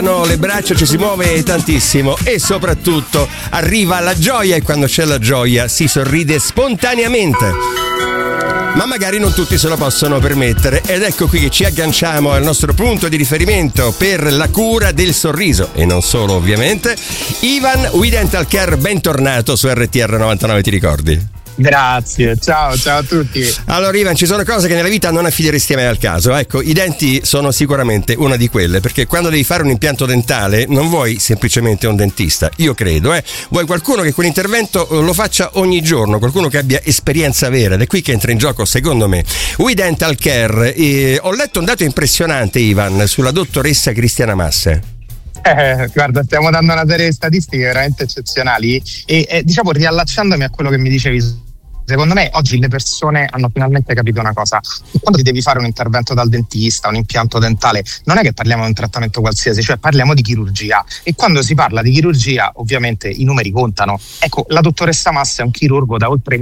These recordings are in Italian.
Le braccia, ci si muove tantissimo e soprattutto arriva la gioia, e quando c'è la gioia si sorride spontaneamente. Ma magari non tutti se lo possono permettere, ed ecco qui che ci agganciamo al nostro punto di riferimento per la cura del sorriso, e non solo ovviamente. Ivan, We Dental Care, bentornato su RTR 99, ti ricordi? Grazie, ciao a tutti. Allora Ivan, ci sono cose che nella vita non affideresti mai al caso. Ecco, i denti sono sicuramente una di quelle, perché quando devi fare un impianto dentale non vuoi semplicemente un dentista, io credo, vuoi qualcuno che quell'intervento lo faccia ogni giorno, qualcuno che abbia esperienza vera, ed è qui che entra in gioco secondo me We Dental Care. Ho letto un dato impressionante, Ivan, sulla dottoressa Cristiana Masse. Guarda, stiamo dando una serie di statistiche veramente eccezionali e diciamo, riallacciandomi a quello che mi dicevi, secondo me oggi le persone hanno finalmente capito una cosa: quando ti devi fare un intervento dal dentista, un impianto dentale, non è che parliamo di un trattamento qualsiasi, cioè parliamo di chirurgia, e quando si parla di chirurgia ovviamente i numeri contano. Ecco, la dottoressa Massa è un chirurgo da oltre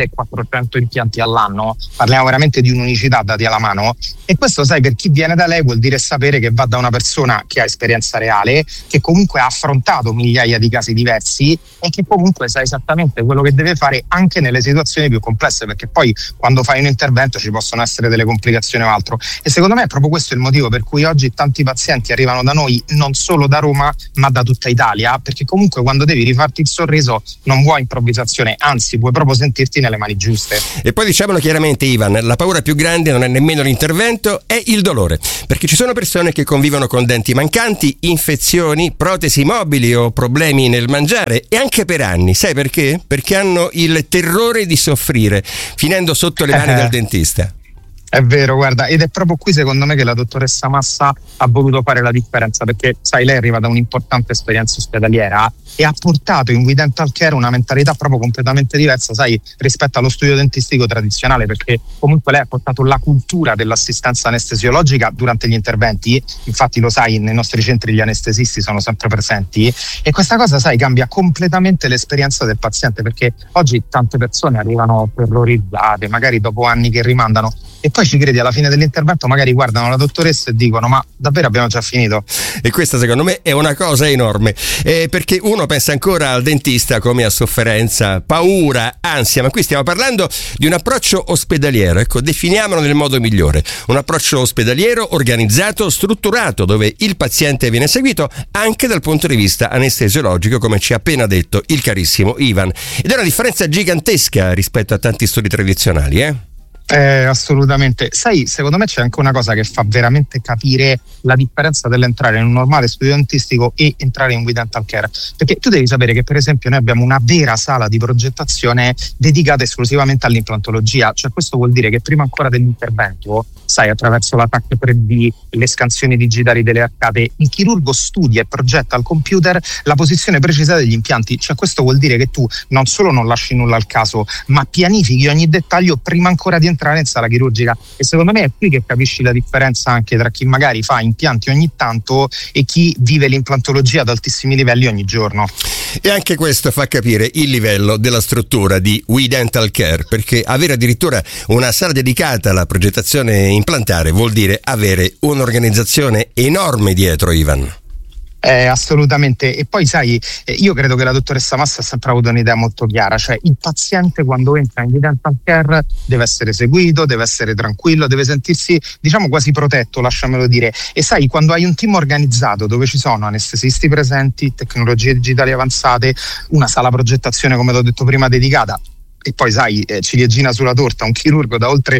1400 impianti all'anno, parliamo veramente di un'unicità dati alla mano, e questo, sai, per chi viene da lei vuol dire sapere che va da una persona che ha esperienza reale, che comunque ha affrontato migliaia di casi diversi e che comunque sa esattamente quello che deve fare anche nelle situazioni più complesse, perché poi quando fai un intervento ci possono essere delle complicazioni o altro, e secondo me è proprio questo il motivo per cui oggi tanti pazienti arrivano da noi non solo da Roma ma da tutta Italia, perché comunque quando devi rifarti il sorriso non vuoi improvvisazione, anzi vuoi proprio sentirti nelle mani giuste. E poi diciamolo chiaramente, Ivan, la paura più grande non è nemmeno l'intervento, è il dolore, perché ci sono persone che convivono con denti mancanti, infezioni, protesi mobili o problemi nel mangiare, e anche per anni. Sai perché? Perché hanno il terrore di soffrire, finendo sotto le mani del dentista. È vero, guarda, ed è proprio qui secondo me che la dottoressa Massa ha voluto fare la differenza, perché sai, lei arriva da un'importante esperienza ospedaliera e ha portato in We Dental Care una mentalità proprio completamente diversa, sai, rispetto allo studio dentistico tradizionale, perché comunque lei ha portato la cultura dell'assistenza anestesiologica durante gli interventi. Infatti, lo sai, nei nostri centri gli anestesisti sono sempre presenti, e questa cosa, sai, cambia completamente l'esperienza del paziente, perché oggi tante persone arrivano terrorizzate, magari dopo anni che rimandano, e poi ci credi, alla fine dell'intervento magari guardano la dottoressa e dicono: ma davvero abbiamo già finito? E questa secondo me è una cosa enorme, perché uno pensa ancora al dentista come a sofferenza, paura, ansia, ma qui stiamo parlando di un approccio ospedaliero. Ecco, definiamolo nel modo migliore: un approccio ospedaliero organizzato, strutturato, dove il paziente viene seguito anche dal punto di vista anestesiologico, come ci ha appena detto il carissimo Ivan, ed è una differenza gigantesca rispetto a tanti studi tradizionali, Assolutamente. Sai, secondo me c'è anche una cosa che fa veramente capire la differenza dell'entrare in un normale studio dentistico e entrare in We Dental Care, perché tu devi sapere che per esempio noi abbiamo una vera sala di progettazione dedicata esclusivamente all'implantologia, cioè questo vuol dire che prima ancora dell'intervento, sai, attraverso la TAC 3D, le scansioni digitali delle arcate, il chirurgo studia e progetta al computer la posizione precisa degli impianti, cioè questo vuol dire che tu non solo non lasci nulla al caso, ma pianifichi ogni dettaglio prima ancora di entrare in sala chirurgica, e secondo me è qui che capisci la differenza anche tra chi magari fa impianti ogni tanto e chi vive l'implantologia ad altissimi livelli ogni giorno. E anche questo fa capire il livello della struttura di We Dental Care, perché avere addirittura una sala dedicata alla progettazione implantare vuol dire avere un'organizzazione enorme dietro, Ivan. Assolutamente. E poi sai, io credo che la dottoressa Massa ha sempre avuto un'idea molto chiara, cioè il paziente quando entra in We Dental Care deve essere seguito, deve essere tranquillo, deve sentirsi, diciamo, quasi protetto, lasciamelo dire. E sai, quando hai un team organizzato dove ci sono anestesisti presenti, tecnologie digitali avanzate, una sala progettazione, come ti ho detto prima, dedicata, e poi sai, ciliegina sulla torta, un chirurgo da oltre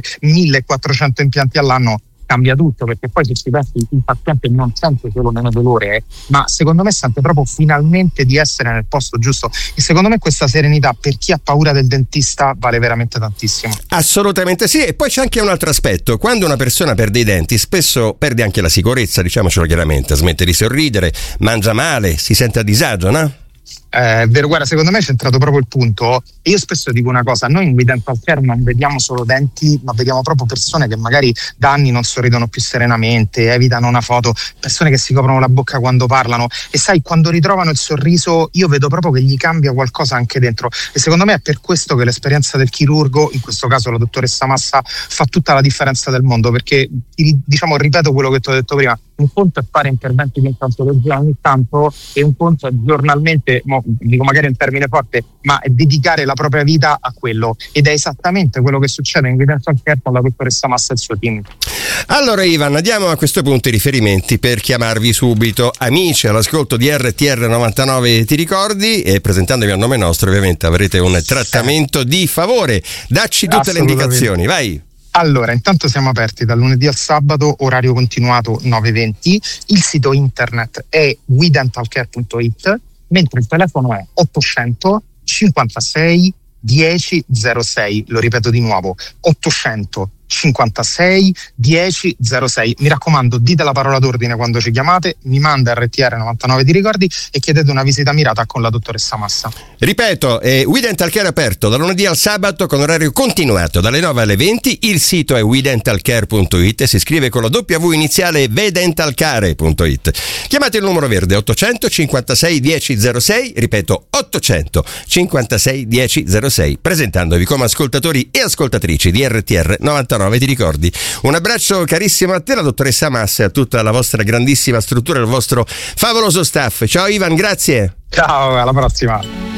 1400 impianti all'anno, cambia tutto, perché poi se ci pensi il paziente non sente solo meno dolore, ma secondo me sente proprio finalmente di essere nel posto giusto, e secondo me questa serenità per chi ha paura del dentista vale veramente tantissimo. Assolutamente sì. E poi c'è anche un altro aspetto: quando una persona perde i denti spesso perde anche la sicurezza, diciamocelo chiaramente, smette di sorridere, mangia male, si sente a disagio, no? Vero, guarda, secondo me è centrato proprio il punto. E io spesso dico una cosa: noi in We Dental Care non vediamo solo denti, ma vediamo proprio persone che magari da anni non sorridono più serenamente, evitano una foto, persone che si coprono la bocca quando parlano, e sai, quando ritrovano il sorriso io vedo proprio che gli cambia qualcosa anche dentro, e secondo me è per questo che l'esperienza del chirurgo, in questo caso la dottoressa Massa, fa tutta la differenza del mondo, perché diciamo, ripeto quello che ti ho detto prima: un conto è fare interventi di implantologia ogni tanto, e un conto è giornalmente, dico magari un termine forte, ma è dedicare la propria vita a quello, ed è esattamente quello che succede in We Dental Care con la dottoressa Massa e il suo team. Allora Ivan, diamo a questo punto i riferimenti per chiamarvi subito. Amici all'ascolto di RTR 99 ti ricordi, e presentandovi a nome nostro ovviamente avrete un trattamento di favore. Dacci tutte le indicazioni, vai. Allora, intanto siamo aperti dal lunedì al sabato, orario continuato 9:20. Il sito internet è wedentalcare.it, mentre il telefono è 800 56 10 06. Lo ripeto di nuovo: 800 56 10 06. Mi raccomando, dite la parola d'ordine quando ci chiamate, mi manda RTR 99 ti ricordi e chiedete una visita mirata con la dottoressa Massa. Ripeto, We Dental Care aperto dal lunedì al sabato con orario continuato dalle 9 alle 20. Il sito è wedentalcare.it e si scrive con la W iniziale wedentalcare.it. Chiamate il numero verde 800 56 10 06, ripeto 800 56 10 06, presentandovi come ascoltatori e ascoltatrici di RTR 99 ti ricordi. Un abbraccio carissimo a te, la dottoressa Massa, e a tutta la vostra grandissima struttura, il vostro favoloso staff. Ciao Ivan, grazie. Ciao, alla prossima.